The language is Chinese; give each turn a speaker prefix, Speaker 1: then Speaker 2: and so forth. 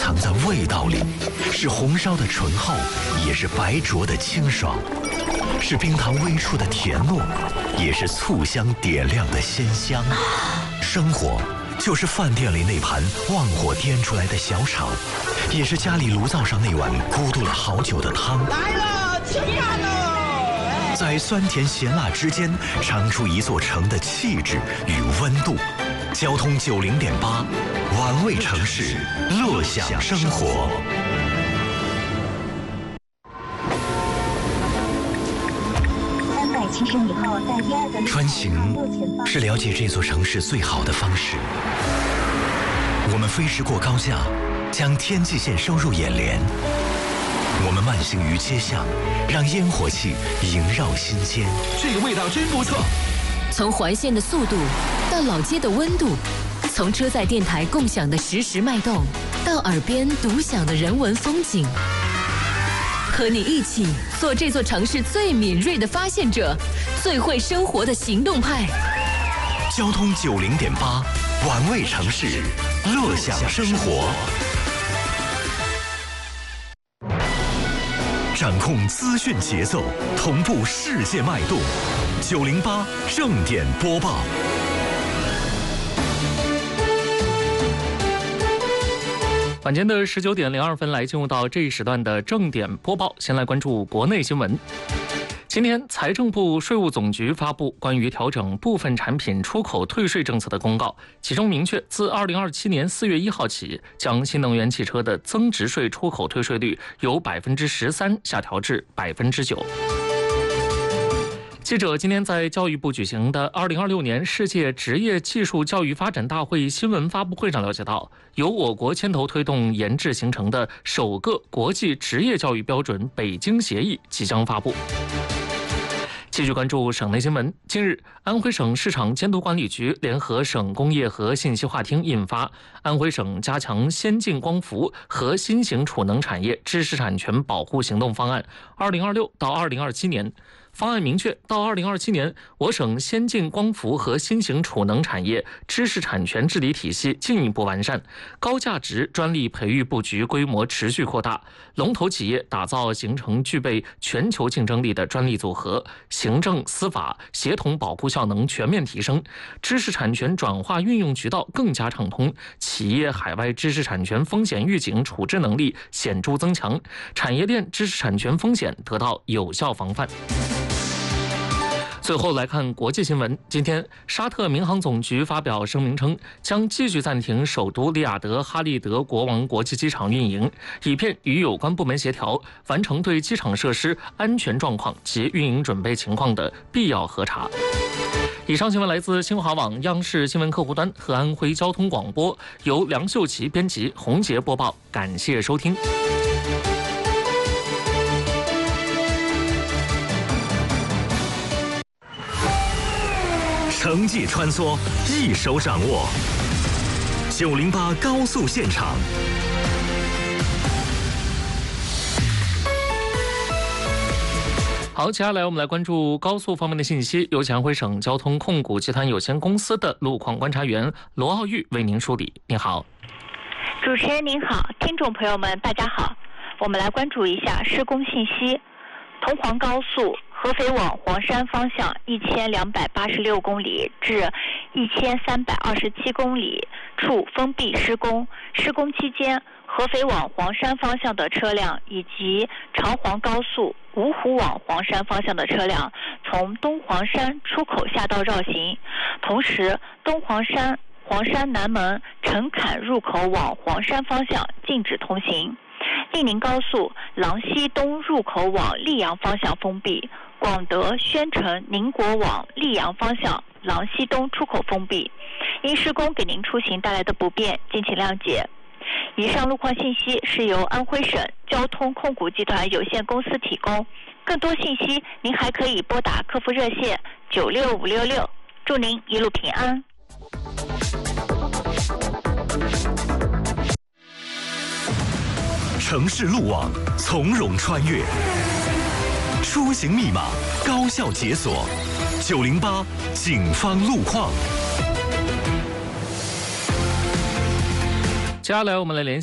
Speaker 1: 藏在味道里，是红烧的醇厚，也是白灼的清爽，是冰糖微出的甜糯，也是醋香点亮的鲜香。生活就是饭店里那盘旺火颠出来的小炒，也是家里炉灶上那碗咕嘟了好久的汤。
Speaker 2: 来了，吃饭喽！
Speaker 1: 在酸甜咸辣之间，尝出一座城的气质与温度。交通90.8，玩味城市，乐享生活。
Speaker 3: 370米后在第二个
Speaker 1: 穿行是了解这座城市最好的方式。我们飞驰过高架，将天际线收入眼帘。我们慢行于街巷，让烟火气萦绕心间。
Speaker 4: 这个味道真不错。
Speaker 5: 从环线的速度到老街的温度，从车载电台共享的实时脉动，到耳边独享的人文风景，和你一起做这座城市最敏锐的发现者，最会生活的行动派。
Speaker 1: 交通90.8，玩味城市，乐享生活。掌控资讯节奏，同步世界脉动。908正点播报。
Speaker 6: 晚间的19点02分，来进入到这一时段的正点播报。先来关注国内新闻。今天，财政部、税务总局发布关于调整部分产品出口退税政策的公告，其中明确，自2027年4月1号起，将新能源汽车的增值税出口退税率由13%下调至9%。记者今天在教育部举行的2026年世界职业技术教育发展大会新闻发布会上了解到，由我国牵头推动研制形成的首个国际职业教育标准北京协议即将发布。继续关注省内新闻。近日，安徽省市场监督管理局联合省工业和信息化厅印发《安徽省加强先进光伏和新型储能产业知识产权保护行动方案（2026到2027年）。方案明确，到2027年，我省先进光伏和新型储能产业知识产权治理体系进一步完善，高价值专利培育布局规模持续扩大，龙头企业打造形成具备全球竞争力的专利组合，行政司法协同保护效能全面提升，知识产权转化运用渠道更加畅通，企业海外知识产权风险预警处置能力显著增强，产业链知识产权风险得到有效防范。最后来看国际新闻。今天，沙特民航总局发表声明称，将继续暂停首都利雅得哈利德国王国际机场运营，以便与有关部门协调，完成对机场设施安全状况及运营准备情况的必要核查。以上新闻来自新华网、央视新闻客户端和安徽交通广播，由梁秀琪编辑，洪杰播报。感谢收听。
Speaker 1: 城际穿梭，一手掌握。908高速现场。
Speaker 6: 好，接下来我们来关注高速方面的信息，由安徽省交通控股集团有限公司的路况观察员罗奥玉为您梳理。您好，
Speaker 7: 主持人您好，听众朋友们大家好，我们来关注一下施工信息。同黄高速合肥往黄山方向1286公里至1327公里处封闭施工，施工期间，合肥往黄山方向的车辆以及长黄高速芜湖往黄山方向的车辆从东黄山出口下道绕行，同时东黄山黄山南门陈坎入口往黄山方向禁止通行。利宁高速郎西东入口往溧阳方向封闭，广德、宣城、宁国往溧阳方向郎西东出口封闭。因施工给您出行带来的不便，敬请谅解。以上路况信息是由安徽省交通控股集团有限公司提供，更多信息您还可以拨打客服热线96566。祝您一路平安。
Speaker 1: 城市路网从容穿越，出行密码高效解锁。908警方路况。
Speaker 6: 接下来我们来联系